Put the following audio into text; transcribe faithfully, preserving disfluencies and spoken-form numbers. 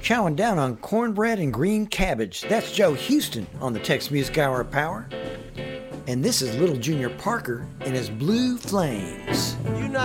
chowing down on cornbread and green cabbage. That's Joe Houston on the Tex Music Hour of Power. And this is Little Junior Parker and his Blue Flames. You know